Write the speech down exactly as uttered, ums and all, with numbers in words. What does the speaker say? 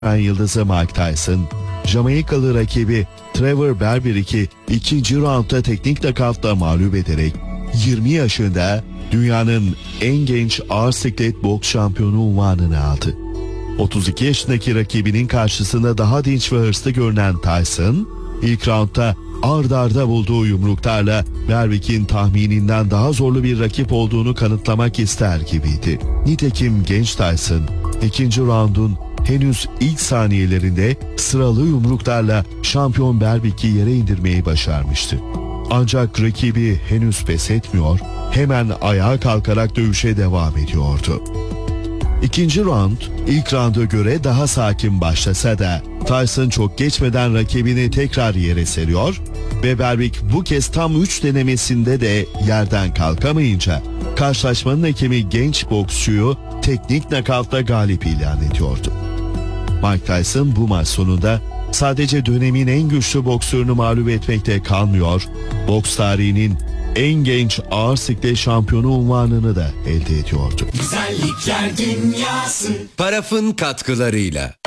yıldızı Mike Tyson, Jamaikalı rakibi Trevor Berbick'i ikinci roundda teknik nakavtla mağlup ederek yirmi yaşında dünyanın en genç ağır siklet boks şampiyonu unvanını aldı. otuz iki yaşındaki rakibinin karşısında daha dinç ve hırslı görünen Tyson, ilk roundda ard arda bulduğu yumruklarla Berbick'in tahmininden daha zorlu bir rakip olduğunu kanıtlamak ister gibiydi. Nitekim genç Tyson, ikinci roundun henüz ilk saniyelerinde sıralı yumruklarla şampiyon Berbick'i yere indirmeyi başarmıştı. Ancak rakibi henüz pes etmiyor, hemen ayağa kalkarak dövüşe devam ediyordu. İkinci round, ilk rounda göre daha sakin başlasa da Tyson çok geçmeden rakibini tekrar yere seriyor ve Berbick bu kez tam üç denemesinde de yerden kalkamayınca karşılaşmanın hakemi genç boksçuyu teknik nakavtla galip ilan ediyordu. Mike Tyson bu maç sonunda sadece dönemin en güçlü boksörünü mağlup etmekte kalmıyor, boks tarihinin en genç ağır siklet şampiyonu unvanını da elde ediyordu. Güzellikler dünyası. Paraf'ın katkılarıyla.